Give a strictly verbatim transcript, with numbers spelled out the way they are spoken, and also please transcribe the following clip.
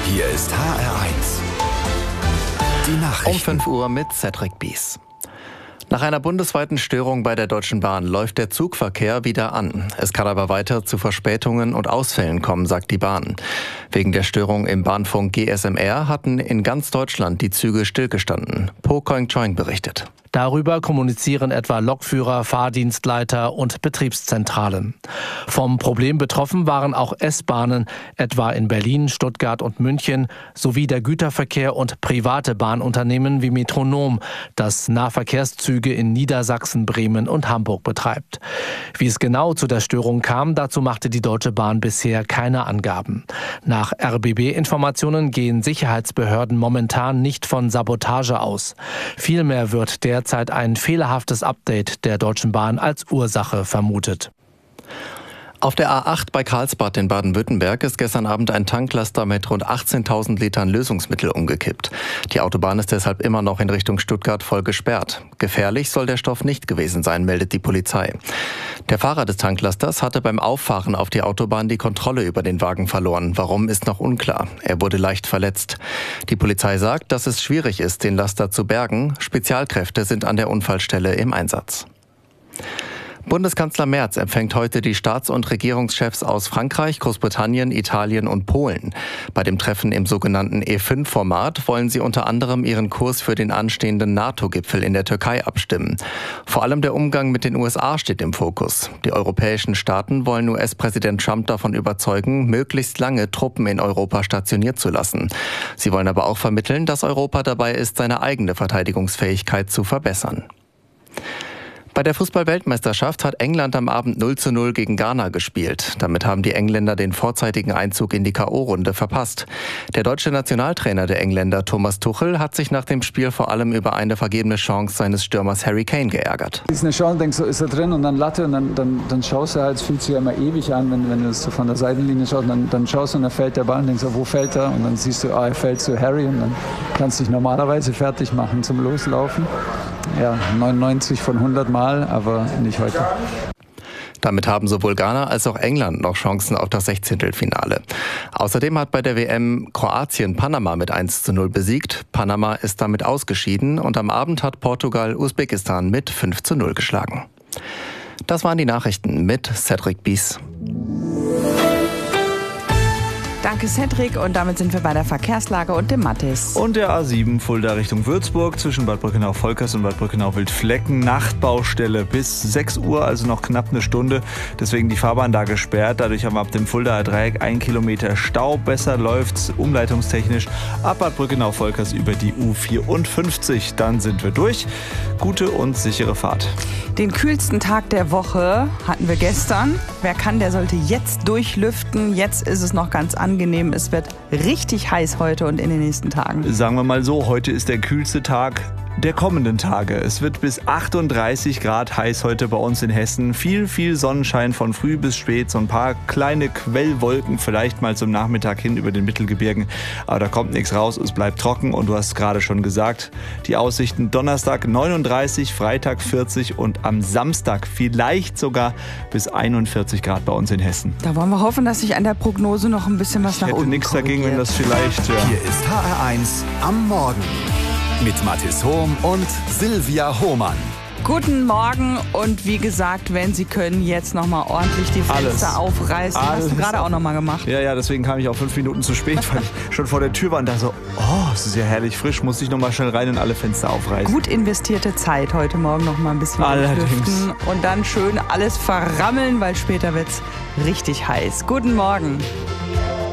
Hier ist H R eins. Die Nachrichten. Um fünf Uhr mit Cedric Bies. Nach einer bundesweiten Störung bei der Deutschen Bahn läuft der Zugverkehr wieder an. Es kann aber weiter zu Verspätungen und Ausfällen kommen, sagt die Bahn. Wegen der Störung im Bahnfunk G S M R hatten in ganz Deutschland die Züge stillgestanden. Po Koing-Choing berichtet. Darüber kommunizieren etwa Lokführer, Fahrdienstleiter und Betriebszentralen. Vom Problem betroffen waren auch S-Bahnen, etwa in Berlin, Stuttgart und München, sowie der Güterverkehr und private Bahnunternehmen wie Metronom, das Nahverkehrszüge in Niedersachsen, Bremen und Hamburg betreibt. Wie es genau zu der Störung kam, dazu machte die Deutsche Bahn bisher keine Angaben. Nach R B B-Informationen gehen Sicherheitsbehörden momentan nicht von Sabotage aus. Vielmehr wird der Derzeit ein fehlerhaftes Update der Deutschen Bahn als Ursache vermutet. Auf der A acht bei Karlsbad in Baden-Württemberg ist gestern Abend ein Tanklaster mit rund achtzehntausend Litern Lösungsmittel umgekippt. Die Autobahn ist deshalb immer noch in Richtung Stuttgart voll gesperrt. Gefährlich soll der Stoff nicht gewesen sein, meldet die Polizei. Der Fahrer des Tanklasters hatte beim Auffahren auf die Autobahn die Kontrolle über den Wagen verloren. Warum, ist noch unklar. Er wurde leicht verletzt. Die Polizei sagt, dass es schwierig ist, den Laster zu bergen. Spezialkräfte sind an der Unfallstelle im Einsatz. Bundeskanzler Merz empfängt heute die Staats- und Regierungschefs aus Frankreich, Großbritannien, Italien und Polen. Bei dem Treffen im sogenannten E fünf Format wollen sie unter anderem ihren Kurs für den anstehenden NATO-Gipfel in der Türkei abstimmen. Vor allem der Umgang mit den U S A steht im Fokus. Die europäischen Staaten wollen U S-Präsident Trump davon überzeugen, möglichst lange Truppen in Europa stationiert zu lassen. Sie wollen aber auch vermitteln, dass Europa dabei ist, seine eigene Verteidigungsfähigkeit zu verbessern. Bei der Fußball-Weltmeisterschaft hat England am Abend null zu null gegen Ghana gespielt. Damit haben die Engländer den vorzeitigen Einzug in die K O-Runde verpasst. Der deutsche Nationaltrainer der Engländer, Thomas Tuchel, hat sich nach dem Spiel vor allem über eine vergebene Chance seines Stürmers Harry Kane geärgert. Ist eine Chance, denkst du, ist er drin und dann Latte und dann, dann, dann schaust du halt, es fühlt sich ja immer ewig an, wenn, wenn du das so von der Seitenlinie schaust, dann, dann schaust du und dann fällt der Ball und denkst du, wo fällt er? Und dann siehst du, ah, er fällt zu Harry und dann kannst du dich normalerweise fertig machen zum Loslaufen. Ja, neunundneunzig von hundert Mal, aber nicht heute. Damit haben sowohl Ghana als auch England noch Chancen auf das Sechzehntelfinale. Außerdem hat bei der W M Kroatien Panama mit eins zu null besiegt. Panama ist damit ausgeschieden und am Abend hat Portugal Usbekistan mit fünf zu null geschlagen. Das waren die Nachrichten mit Cedric Bies. Danke, Cedric. Und damit sind wir bei der Verkehrslage und dem Mathis. Und der A sieben Fulda Richtung Würzburg zwischen Bad Brückenau-Volkers und Bad Brückenau-Wildflecken. Nachtbaustelle bis sechs Uhr, also noch knapp eine Stunde. Deswegen die Fahrbahn da gesperrt. Dadurch haben wir ab dem Fuldaer Dreieck ein Kilometer Stau. Besser läuft's umleitungstechnisch ab Bad Brückenau-Volkers über die U vierundfünfzig. Dann sind wir durch. Gute und sichere Fahrt. Den kühlsten Tag der Woche hatten wir gestern. Wer kann, der sollte jetzt durchlüften. Jetzt ist es noch ganz angenehm. Es wird richtig heiß heute und in den nächsten Tagen. Sagen wir mal so, heute ist der kühlste Tag der kommenden Tage. Es wird bis achtunddreißig Grad heiß heute bei uns in Hessen. Viel, viel Sonnenschein von früh bis spät. So ein paar kleine Quellwolken vielleicht mal zum Nachmittag hin über den Mittelgebirgen. Aber da kommt nichts raus. Es bleibt trocken. Und du hast gerade schon gesagt, die Aussichten Donnerstag neununddreißig, Freitag vierzig und am Samstag vielleicht sogar bis einundvierzig Grad bei uns in Hessen. Da wollen wir hoffen, dass sich an der Prognose noch ein bisschen was ich nach hätte unten nichts dagegen, wenn das vielleicht... Ja. Hier ist H R eins am Morgen mit Mathis Hohm und Silvia Hohmann. Guten Morgen und wie gesagt, wenn Sie können, jetzt nochmal ordentlich die Fenster Alles. aufreißen. Alles. Hast du gerade auch nochmal gemacht. Ja, ja, deswegen kam ich auch fünf Minuten zu spät, weil ich schon vor der Tür war und da so, oh, es ist ja herrlich frisch, musste ich nochmal schnell rein und alle Fenster aufreißen. Gut investierte Zeit, heute Morgen nochmal ein bisschen lüften und dann schön alles verrammeln, weil später wird's richtig heiß. Guten Morgen.